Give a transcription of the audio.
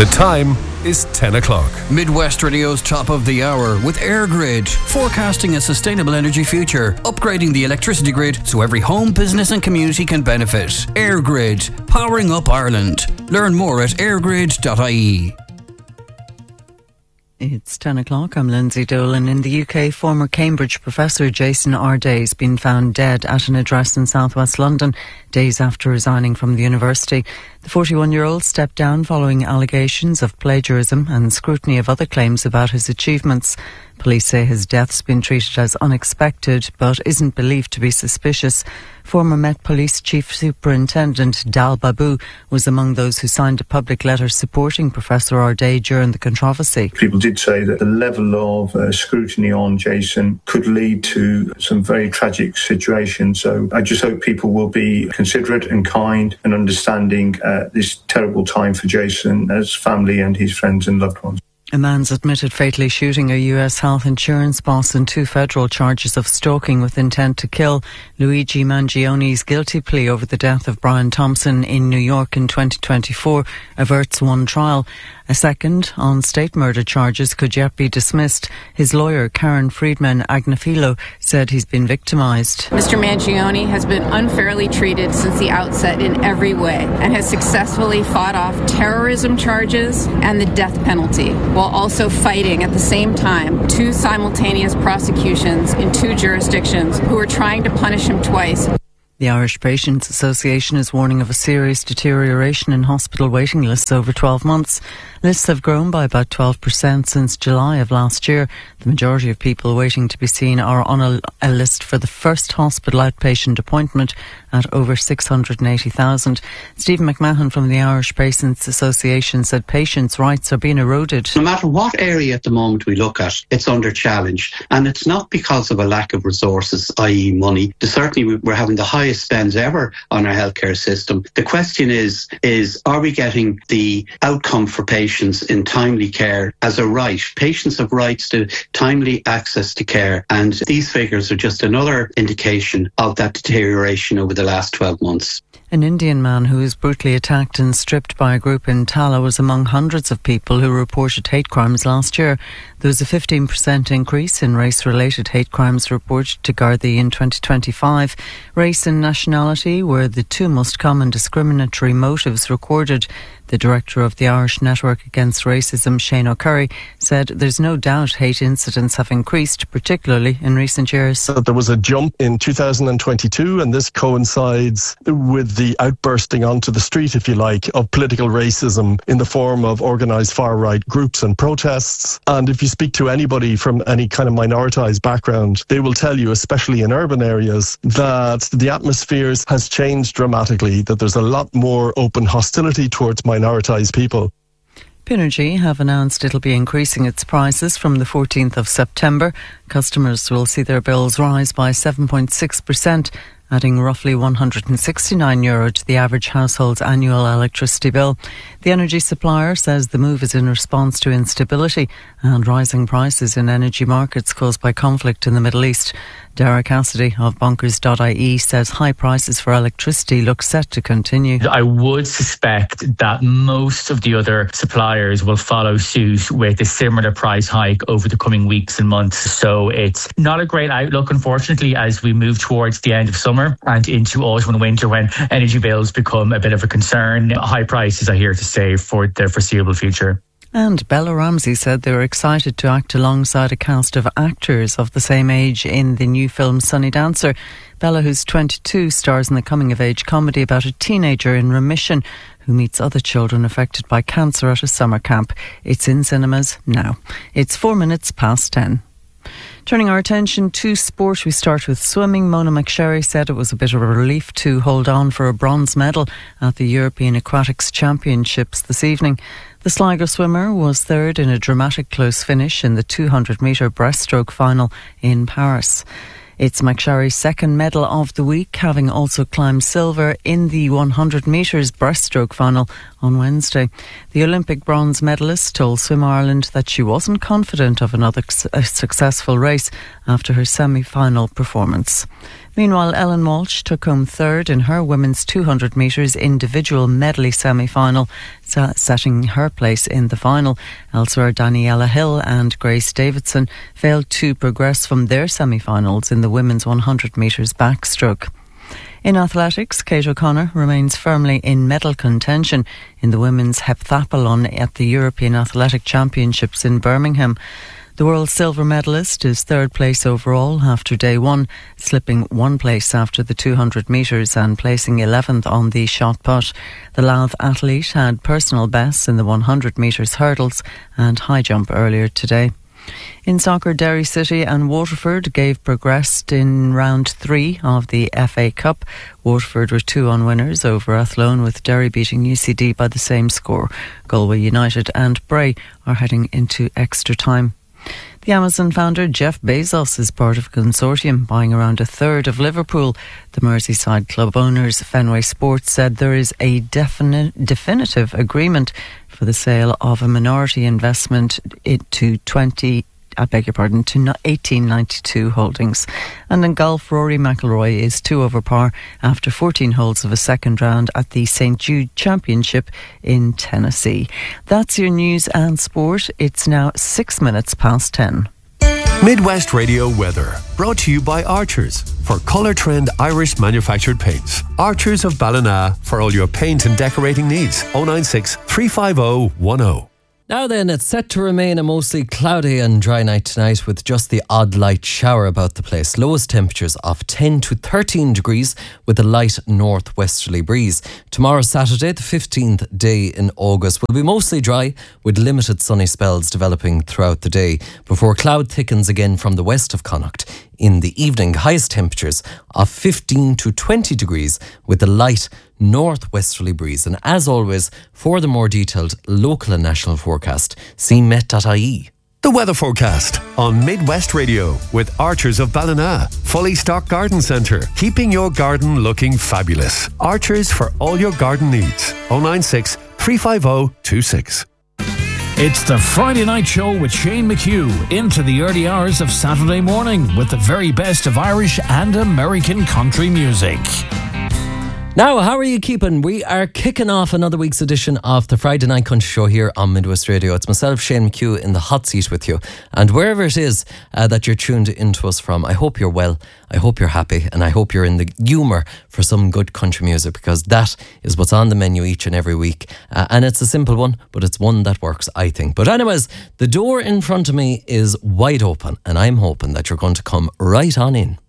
The time is 10 o'clock. Midwest Radio's top of the hour with AirGrid, forecasting a sustainable energy future, upgrading the electricity grid so every home, business and community can benefit. AirGrid, powering up Ireland. Learn more at airgrid.ie. It's 10 o'clock. I'm Lindsay Dolan. In the UK, former Cambridge professor Jason Arday has been found dead at an address in southwest London, days after resigning from the university. The 41-year-old stepped down following allegations of plagiarism and scrutiny of other claims about his achievements. Police say his death's been treated as unexpected, but isn't believed to be suspicious. Former Met Police Chief Superintendent Dal Babu was among those who signed a public letter supporting Professor Arday during the controversy. People did say that the level of scrutiny on Jason could lead to some very tragic situations. So I just hope people will be considerate and kind and understanding this terrible time for Jason, his family and his friends and loved ones. A man's admitted fatally shooting a US health insurance boss in 2 federal charges of stalking with intent to kill. Luigi Mangione's guilty plea over the death of Brian Thompson in New York in 2024 averts one trial. A second on state murder charges could yet be dismissed. His lawyer, Karen Friedman Agnafilo, said he's been victimised. Mr. Mangione has been unfairly treated since the outset in every way and has successfully fought off terrorism charges and the death penalty, while also fighting at the same time 2 simultaneous prosecutions in 2 jurisdictions who are trying to punish him twice. The Irish Patients Association is warning of a serious deterioration in hospital waiting lists over 12 months. Lists have grown by about 12% since July of last year. The majority of people waiting to be seen are on a list for the first hospital outpatient appointment at over 680,000. Stephen McMahon from the Irish Patients Association said patients' rights are being eroded. No matter what area at the moment we look at, it's under challenge. And it's not because of a lack of resources, i.e. money. Certainly we're having the highest spends ever on our healthcare system. The question is are we getting the outcome for patients in timely care as a right? Patients have rights to timely access to care, and these figures are just another indication of that deterioration over the last 12 months. An Indian man who was brutally attacked and stripped by a group in Tala was among hundreds of people who reported hate crimes last year. There was a 15% increase in race-related hate crimes reported to Gardaí in 2025. Race and nationality were the 2 most common discriminatory motives recorded. The director of the Irish Network Against Racism, Shane O'Curry, said there's no doubt hate incidents have increased, particularly in recent years. So there was a jump in 2022, and this coincides with the outbursting onto the street, if you like, of political racism in the form of organised far-right groups and protests. And if you speak to anybody from any kind of minoritized background, they will tell you, especially in urban areas, that the atmosphere has changed dramatically, that there's a lot more open hostility towards minoritized people. Pinergy have announced it'll be increasing its prices from the 14th of September. Customers will see their bills rise by 7.6%, adding roughly €169 to the average household's annual electricity bill. The energy supplier says the move is in response to instability and rising prices in energy markets caused by conflict in the Middle East. Derek Cassidy of Bonkers.ie says high prices for electricity look set to continue. I would suspect that most of the other suppliers will follow suit with a similar price hike over the coming weeks and months. So it's not a great outlook, unfortunately, as we move towards the end of summer and into autumn and winter, when energy bills become a bit of a concern. High prices are here to stay for the foreseeable future. And Bella Ramsey said they were excited to act alongside a cast of actors of the same age in the new film Sunny Dancer. Bella, who's 22, stars in the coming-of-age comedy about a teenager in remission who meets other children affected by cancer at a summer camp. It's in cinemas now. It's 10:04. Turning our attention to sport, we start with swimming. Mona McSherry said it was a bit of a relief to hold on for a bronze medal at the European Aquatics Championships this evening. The Sligo swimmer was third in a dramatic close finish in the 200-metre breaststroke final in Paris. It's McSherry's second medal of the week, having also climbed silver in the 100 metres breaststroke final on Wednesday. The Olympic bronze medalist told Swim Ireland that she wasn't confident of another successful race after her semi-final performance. Meanwhile, Ellen Walsh took home third in her women's 200 metres individual medley semi-final, setting her place in the final. Elsewhere, Daniela Hill and Grace Davidson failed to progress from their semi-finals in the women's 100 metres backstroke. In athletics, Kate O'Connor remains firmly in medal contention in the women's heptathlon at the European Athletic Championships in Birmingham. The world silver medalist is third place overall after day one, slipping one place after the 200 metres and placing 11th on the shot put. The Louth athlete had personal bests in the 100 metres hurdles and high jump earlier today. In soccer, Derry City and Waterford progressed in round 3 of the FA Cup. Waterford were 2-1 winners over Athlone, with Derry beating UCD by the same score. Galway United and Bray are heading into extra time. The Amazon founder Jeff Bezos is part of a consortium buying around a third of Liverpool. The Merseyside club owners, Fenway Sports, said there is a definitive agreement for the sale of a minority investment to 1892 Holdings. And in golf, Rory McIlroy is 2 over par after 14 holes of a second round at the St. Jude Championship in Tennessee. That's your news and sport. It's now 6 minutes past 10. Midwest Radio weather, brought to you by Archers for Colour Trend Irish manufactured paints. Archers of Ballina for all your paint and decorating needs. 096 350 10. Now then, it's set to remain a mostly cloudy and dry night tonight with just the odd light shower about the place. Lowest temperatures of 10 to 13 degrees with a light northwesterly breeze. Tomorrow, Saturday, the 15th day in August, will be mostly dry with limited sunny spells developing throughout the day before cloud thickens again from the west of Connacht. In the evening, highest temperatures of 15 to 20 degrees with a light northwesterly breeze. And as always, for the more detailed local and national forecast, see met.ie. The weather forecast on Midwest Radio with Archers of Ballina. Fully stocked garden centre, keeping your garden looking fabulous. Archers for all your garden needs. 096 350 26. It's the Friday Night Show with Shane McHugh into the early hours of Saturday morning with the very best of Irish and American country music. Now, how are you keeping? We are kicking off another week's edition of the Friday Night Country Show here on Midwest Radio. It's myself, Shane McHugh, in the hot seat with you. And wherever it is that you're tuned into us from, I hope you're well, I hope you're happy, and I hope you're in the humour for some good country music, because that is what's on the menu each and every week. And it's a simple one, but it's one that works, I think. But anyways, the door in front of me is wide open, and I'm hoping that you're going to come right on in.